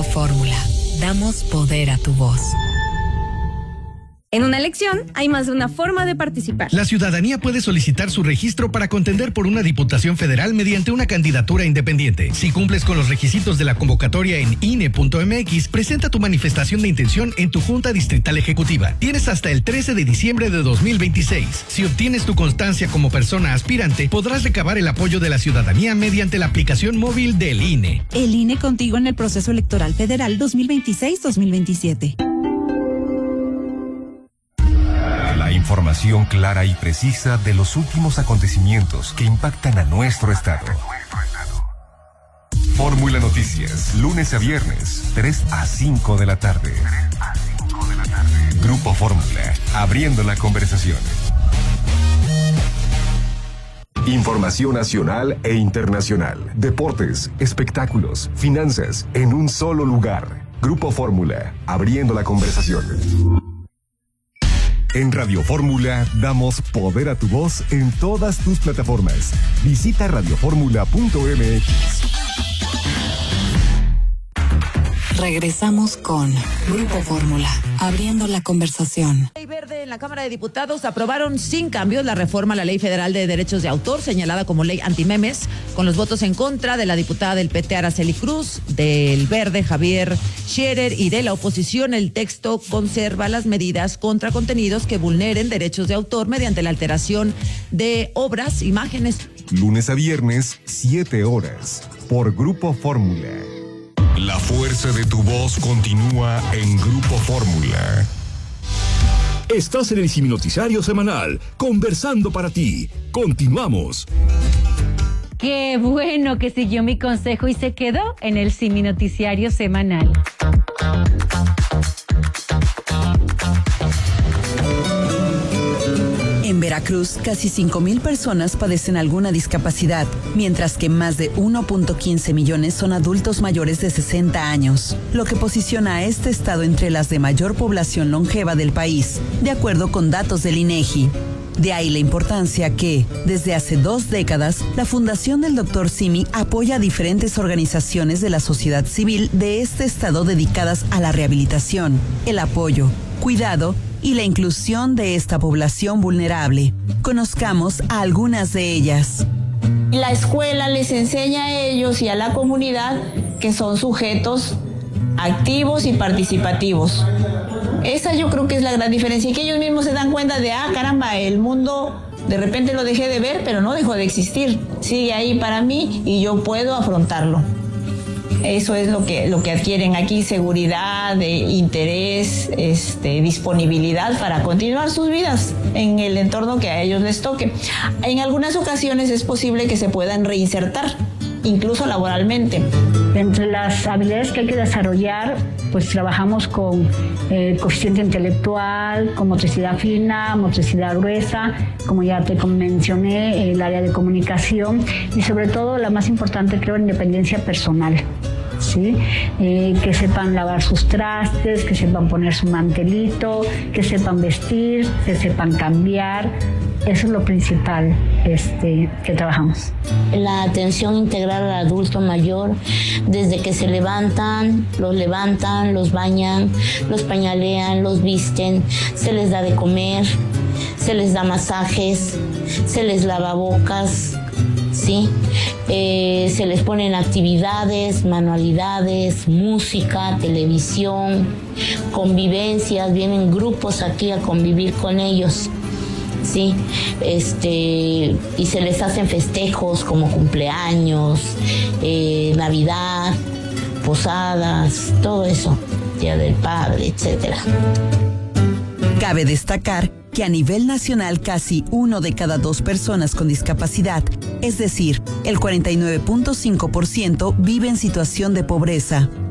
Grupo Fórmula. Damos poder a tu voz. En una elección hay más de una forma de participar. La ciudadanía puede solicitar su registro para contender por una diputación federal mediante una candidatura independiente. Si cumples con los requisitos de la convocatoria en INE.mx, presenta tu manifestación de intención en tu Junta Distrital Ejecutiva. Tienes hasta el 13 de diciembre de 2026. Si obtienes tu constancia como persona aspirante, podrás recabar el apoyo de la ciudadanía mediante la aplicación móvil del INE. El INE contigo en el proceso electoral federal 2026-2027. Información clara y precisa de los últimos acontecimientos que impactan a nuestro estado. Fórmula Noticias, lunes a viernes, 3 a 5 de la tarde. Grupo Fórmula, abriendo la conversación. Información nacional e internacional, deportes, espectáculos, finanzas, en un solo lugar. Grupo Fórmula, abriendo la conversación. En Radio Fórmula damos poder a tu voz en todas tus plataformas. Visita radioformula.mx. Regresamos con Grupo Fórmula, abriendo la conversación. Ley Verde en la Cámara de Diputados aprobaron sin cambios la reforma a la Ley Federal de Derechos de Autor, señalada como ley antimemes, con los votos en contra de la diputada del PT Araceli Cruz, del Verde Javier Scherer y de la oposición. El texto conserva las medidas contra contenidos que vulneren derechos de autor mediante la alteración de obras, imágenes. Lunes a viernes, 7 horas, por Grupo Fórmula. La fuerza de tu voz continúa en Grupo Fórmula. Estás en el Siminoticiario Semanal, conversando para ti. Continuamos. Qué bueno que siguió mi consejo y se quedó en el Siminoticiario Semanal. En Veracruz, casi 5,000 personas padecen alguna discapacidad, mientras que más de 1.15 millones son adultos mayores de 60 años, lo que posiciona a este estado entre las de mayor población longeva del país, de acuerdo con datos del INEGI. De ahí la importancia que, desde hace 2 décadas, la Fundación del Dr. Simi apoya a diferentes organizaciones de la sociedad civil de este estado dedicadas a la rehabilitación, el apoyo, cuidado y la inclusión de esta población vulnerable. Conozcamos a algunas de ellas. La escuela les enseña a ellos y a la comunidad que son sujetos activos y participativos. Esa yo creo que es la gran diferencia y que ellos mismos se dan cuenta de, caramba, el mundo de repente lo dejé de ver, pero no dejó de existir. Sigue ahí para mí y yo puedo afrontarlo. Eso es lo que adquieren aquí, seguridad, interés, disponibilidad para continuar sus vidas en el entorno que a ellos les toque. En algunas ocasiones es posible que se puedan reinsertar, incluso laboralmente. Entre las habilidades que hay que desarrollar, pues trabajamos con coeficiente intelectual, con motricidad fina, motricidad gruesa, como ya te mencioné, el área de comunicación y sobre todo la más importante creo, independencia personal. ¿Sí? Que sepan lavar sus trastes, que sepan poner su mantelito, que sepan vestir, que sepan cambiar. Eso es lo principal que trabajamos. La atención integral al adulto mayor, desde que se levantan, los bañan, los pañalean, los visten, se les da de comer, se les da masajes, se les lava bocas, ¿sí? Se les ponen actividades, manualidades, música, televisión, convivencias, vienen grupos aquí a convivir con ellos, ¿sí? Y se les hacen festejos como cumpleaños, Navidad, posadas, todo eso, Día del Padre, etcétera. Cabe destacar que a nivel nacional casi 1 de cada 2 personas con discapacidad, es decir, el 49.5% vive en situación de pobreza.